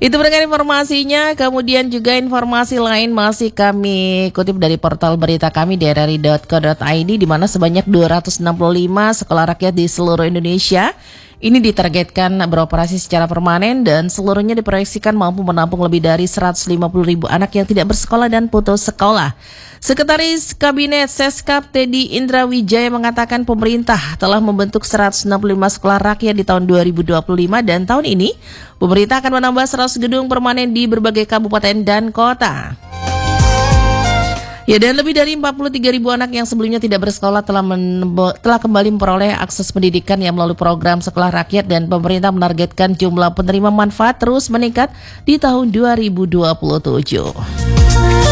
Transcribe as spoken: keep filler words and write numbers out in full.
Itu dengan informasinya. Kemudian juga informasi lain masih kami kutip dari portal berita kami d r r i dot co dot i d, di mana sebanyak dua ratus enam puluh lima sekolah rakyat di seluruh Indonesia ini ditargetkan beroperasi secara permanen dan seluruhnya diproyeksikan mampu menampung lebih dari seratus lima puluh ribu anak yang tidak bersekolah dan putus sekolah. Sekretaris Kabinet Seskap Teddy Indra Wijaya mengatakan pemerintah telah membentuk seratus enam puluh lima sekolah rakyat di tahun dua ribu dua puluh lima dan tahun ini pemerintah akan menambah seratus gedung permanen di berbagai kabupaten dan kota. Ya, dan lebih dari empat puluh tiga ribu anak yang sebelumnya tidak bersekolah telah, men- telah kembali memperoleh akses pendidikan yang melalui program sekolah rakyat, dan pemerintah menargetkan jumlah penerima manfaat terus meningkat di tahun dua ribu dua puluh tujuh.